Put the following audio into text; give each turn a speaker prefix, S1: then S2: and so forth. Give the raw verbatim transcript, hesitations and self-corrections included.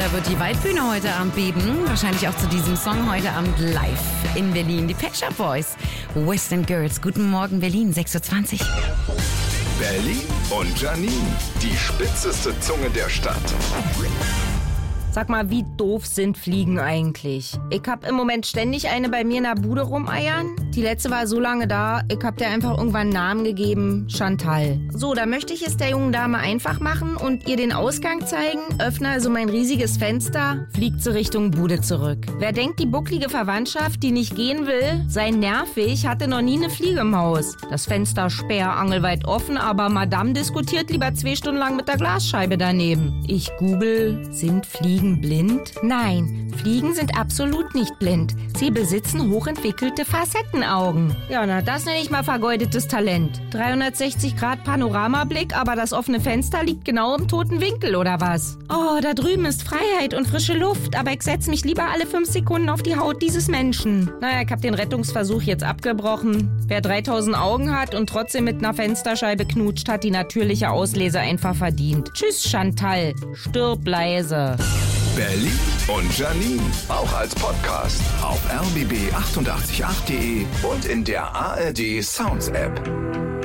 S1: da wird die Waldbühne heute Abend beben. Wahrscheinlich auch zu diesem Song heute Abend live in Berlin. Die Pet Shop Boys, Western Girls. Guten Morgen Berlin, sechs Uhr zwanzig.
S2: Berlin und Janine, die spitzeste Zunge der Stadt.
S3: Sag mal, wie doof sind Fliegen eigentlich? Ich hab im Moment ständig eine bei mir in der Bude rumeiern. Die letzte war so lange da, ich hab der einfach irgendwann einen Namen gegeben, Chantal. So, da möchte ich es der jungen Dame einfach machen und ihr den Ausgang zeigen, öffne also mein riesiges Fenster, fliegt sie Richtung Bude zurück. Wer denkt, die bucklige Verwandtschaft, die nicht gehen will, sei nervig, hatte noch nie eine Fliege im Haus. Das Fenster sperrangelweit offen, aber Madame diskutiert lieber zwei Stunden lang mit der Glasscheibe daneben. Ich google, sind Fliegen blind? Nein, Fliegen sind absolut nicht blind. Sie besitzen hochentwickelte Facettenaugen. Ja, na, das nenne ich mal vergeudetes Talent. dreihundertsechzig Grad Panoramablick, aber das offene Fenster liegt genau im toten Winkel, oder was? Oh, da drüben ist Freiheit und frische Luft, aber ich setze mich lieber alle fünf Sekunden auf die Haut dieses Menschen. Naja, ich habe den Rettungsversuch jetzt abgebrochen. Wer dreitausend Augen hat und trotzdem mit einer Fensterscheibe knutscht, hat die natürliche Auslese einfach verdient. Tschüss, Chantal. Stirb leise.
S2: Berlin und Janine, auch als Podcast auf r b b acht acht acht punkt d e und in der A R D Sounds App.